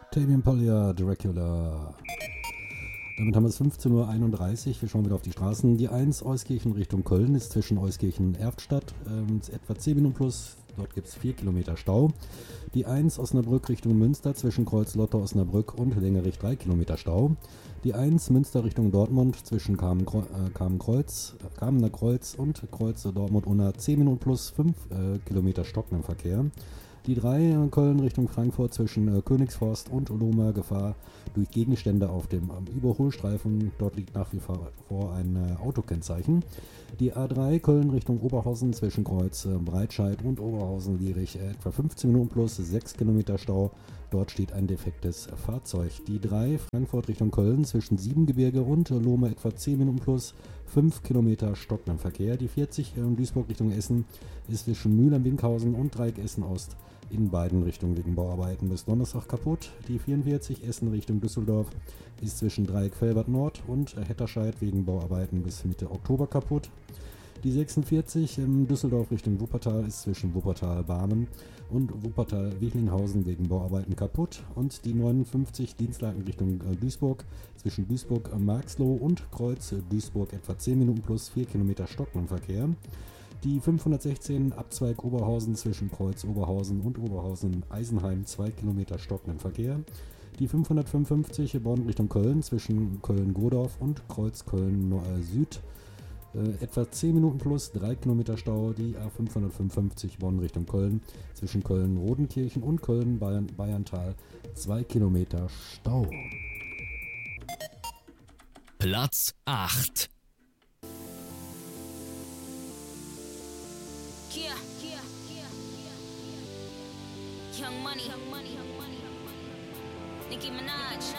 Tame Impala, Dracula. Damit haben wir es 15:31 Uhr. Wir schauen wieder auf die Straßen. Die 1 Euskirchen Richtung Köln ist zwischen Euskirchen und Erftstadt. Etwa 10 Minuten plus. Dort gibt es 4 Kilometer Stau. Die 1 Osnabrück Richtung Münster zwischen Kreuz-Lotte, Osnabrück und Lengerich 3 Kilometer Stau. Die 1 Münster Richtung Dortmund zwischen Kamener Kreuz und Kreuz Dortmund-Unna 10 Minuten plus 5 Kilometer stockender Verkehr. Die 3 Köln Richtung Frankfurt zwischen Königsforst und Lohmer Gefahr durch Gegenstände auf dem Überholstreifen. Dort liegt nach wie vor ein Autokennzeichen. Die A3 Köln Richtung Oberhausen zwischen Kreuz Breitscheid und Oberhausen-Lierich etwa 15 Minuten plus 6 Kilometer Stau. Dort steht ein defektes Fahrzeug. Die 3 Frankfurt Richtung Köln zwischen Siebengebirge und Lohmer etwa 10 Minuten plus 5 Kilometer stockender Verkehr. Die 40 Duisburg Richtung Essen ist zwischen Mühlheim-Winkhausen und Dreieck Essen Ost in beiden Richtungen wegen Bauarbeiten bis Donnerstag kaputt. Die 44 Essen Richtung Düsseldorf ist zwischen Dreieck Velbert Nord und Hetterscheid wegen Bauarbeiten bis Mitte Oktober kaputt. Die 46 Düsseldorf Richtung Wuppertal ist zwischen Wuppertal-Barmen und Wuppertal-Wichlinghausen wegen Bauarbeiten kaputt. Und die 59 Dienstlaken Richtung Duisburg zwischen Duisburg-Marxloh und Kreuz Duisburg etwa 10 Minuten plus 4 Kilometer stockender Verkehr. Die 516 Abzweig Oberhausen zwischen Kreuz Oberhausen und Oberhausen-Eisenheim 2 Kilometer stockenden Verkehr. Die 555 Bonn Richtung Köln zwischen Köln-Godorf und Kreuz Köln-Süd etwa 10 Minuten plus 3 Kilometer Stau. Die A555 Bonn Richtung Köln zwischen Köln-Rodenkirchen und Köln-Bayerntal 2 Kilometer Stau. Platz 8. Young Money, Nicki Minaj.